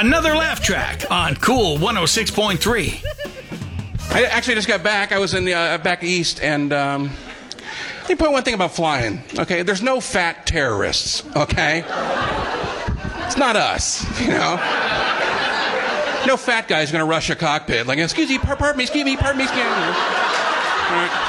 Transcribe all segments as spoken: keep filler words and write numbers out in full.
Another laugh track on Cool one oh six point three. I actually just got back. I was in the uh, back east, and um, let me point one thing about flying. Okay, there's no fat terrorists. Okay, it's not us. You know, no fat guy's gonna rush a cockpit like, excuse me, par- pardon me, excuse me, pardon me, excuse me. All right.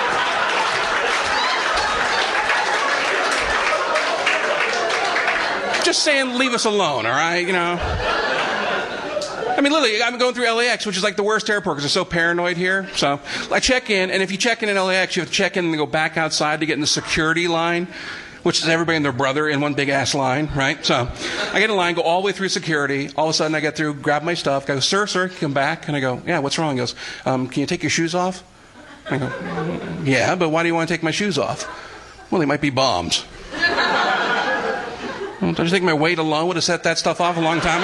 Just saying, leave us alone. All right, you know. I mean, literally, I'm going through L A X, which is like the worst airport because they're so paranoid here. So I check in, and if you check in at L A X, you have to check in and go back outside to get in the security line, which is everybody and their brother in one big-ass line, right? So I get in line, go all the way through security. All of a sudden, I get through, grab my stuff, go, sir, sir, come back. And I go, yeah, what's wrong? He goes, um, can you take your shoes off? I go, yeah, but why do you want to take my shoes off? Well, they might be bombs. Well, don't you think my weight alone would have set that stuff off a long time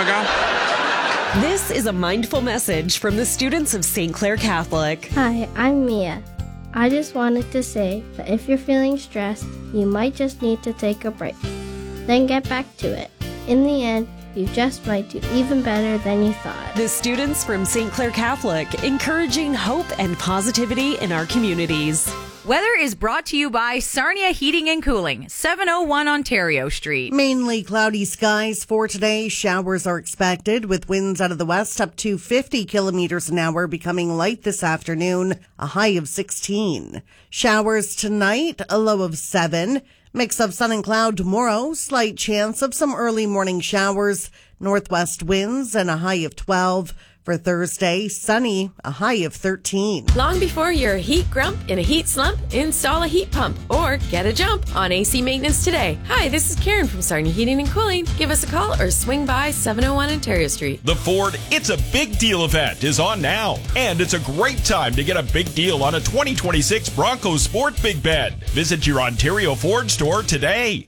ago? This is a mindful message from the students of Saint Clair Catholic. Hi, I'm Mia. I just wanted to say that if you're feeling stressed, you might just need to take a break. Then get back to it. In the end, you just might do even better than you thought. The students from Saint Clair Catholic, encouraging hope and positivity in our communities. Weather is brought to you by Sarnia Heating and Cooling, seven oh one Ontario Street. Mainly cloudy skies for today. Showers are expected with winds out of the west up to fifty kilometers an hour, becoming light this afternoon, a high of sixteen. Showers tonight, a low of seven. Mix of sun and cloud tomorrow, slight chance of some early morning showers, northwest winds, and a high of twelve. For Thursday, sunny, a high of thirteen. Long before you're a heat grump in a heat slump, install a heat pump or get a jump on A C maintenance today. Hi, this is Karen from Sarnia Heating and Cooling. Give us a call or swing by seven oh one Ontario Street. The Ford It's a Big Deal event is on now, and it's a great time to get a big deal on a twenty twenty-six Bronco Sport Big Bed. Visit your Ontario Ford store today.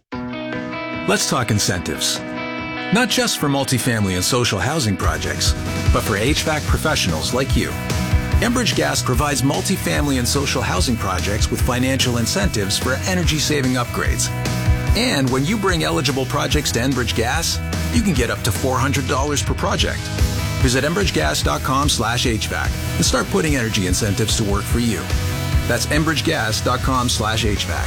Let's talk incentives. Not just for multifamily and social housing projects, but for H V A C professionals like you. Enbridge Gas provides multifamily and social housing projects with financial incentives for energy-saving upgrades. And when you bring eligible projects to Enbridge Gas, you can get up to four hundred dollars per project. Visit enbridgegas.com slash HVAC and start putting energy incentives to work for you. That's enbridgegas.com slash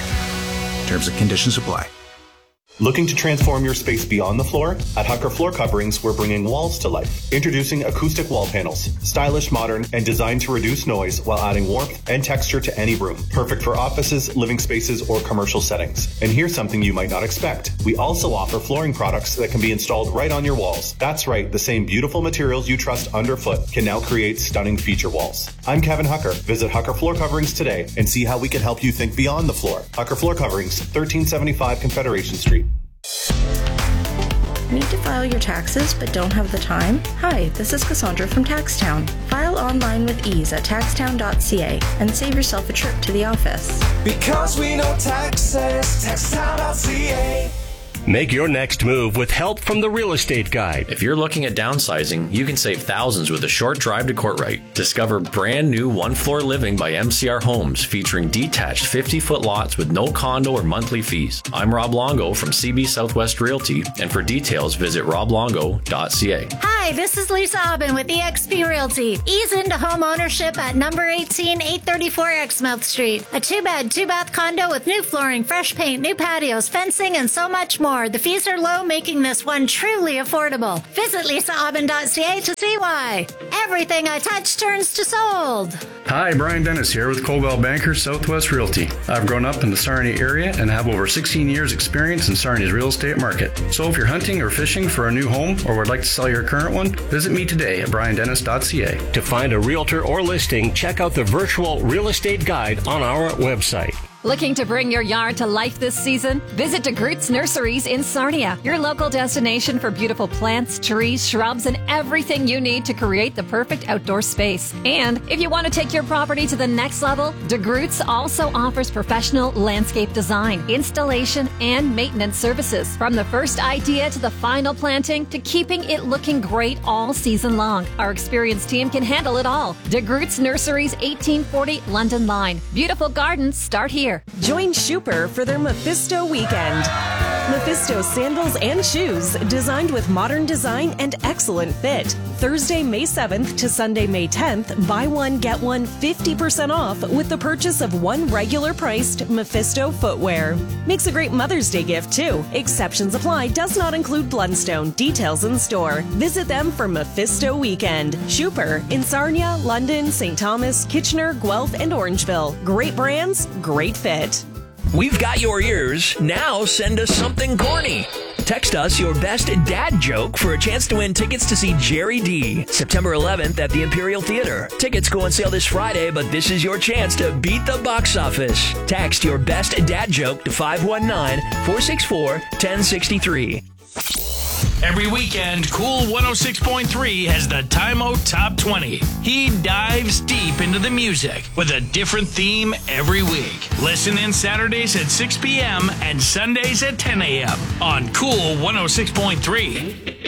HVAC. Terms and conditions apply. Looking to transform your space beyond the floor? At Hucker Floor Coverings, we're bringing walls to life. Introducing acoustic wall panels. Stylish, modern, and designed to reduce noise while adding warmth and texture to any room. Perfect for offices, living spaces, or commercial settings. And here's something you might not expect. We also offer flooring products that can be installed right on your walls. That's right, the same beautiful materials you trust underfoot can now create stunning feature walls. I'm Kevin Hucker. Visit Hucker Floor Coverings today and see how we can help you think beyond the floor. Hucker Floor Coverings, thirteen seventy-five Confederation Street. Need to file your taxes but don't have the time? Hi, this is Cassandra from Taxtown. File online with ease at taxtown dot c a and save yourself a trip to the office. Because we know taxes, taxtown dot c a. Make your next move with help from the Real Estate Guide. If you're looking at downsizing, you can save thousands with a short drive to Courtright. Discover brand new one-floor living by M C R Homes, featuring detached fifty-foot lots with no condo or monthly fees. I'm Rob Longo from C B Southwest Realty, and for details, visit rob longo dot c a. Hi, this is Lisa Aubin with E X P Realty. Ease into home ownership at number eighteen, eight thirty-four Exmouth Street. A two-bed, two-bath condo with new flooring, fresh paint, new patios, fencing, and so much more. The fees are low, making this one truly affordable. Visit lisa aubin dot c a to see why. Everything I touch turns to sold. Hi, Brian Dennis here with Coldwell Banker Southwest Realty. I've grown up in the Sarnia area and have over sixteen years experience in Sarnia's real estate market. So if you're hunting or fishing for a new home or would like to sell your current one, visit me today at brian dennis dot c a. To find a realtor or listing, check out the virtual Real Estate Guide on our website. Looking to bring your yard to life this season? Visit DeGroots Nurseries in Sarnia, your local destination for beautiful plants, trees, shrubs, and everything you need to create the perfect outdoor space. And if you want to take your property to the next level, DeGroots also offers professional landscape design, installation, and maintenance services. From the first idea to the final planting to keeping it looking great all season long, our experienced team can handle it all. DeGroots Nurseries, eighteen forty London Line. Beautiful gardens start here. Join Schuper for their Mephisto weekend. Mephisto sandals and shoes designed with modern design and excellent fit. Thursday, May seventh to Sunday, May tenth, buy one, get one fifty percent off with the purchase of one regular priced Mephisto footwear. Makes a great Mother's Day gift, too. Exceptions apply. Does not include Blundstone. Details in store. Visit them for Mephisto Weekend. Schuper in Sarnia, London, Saint Thomas, Kitchener, Guelph, and Orangeville. Great brands, great fit. We've got your ears. Now send us something corny. Text us your best dad joke for a chance to win tickets to see Jerry D. September eleventh at the Imperial Theater. Tickets go on sale this Friday, but this is your chance to beat the box office. Text your best dad joke to five one nine, four six four, one zero six three. Every weekend, Cool one oh six point three has the Time-O Top twenty. He dives deep into the music with a different theme every week. Listen in Saturdays at six p.m. and Sundays at ten a.m. on Cool one oh six point three.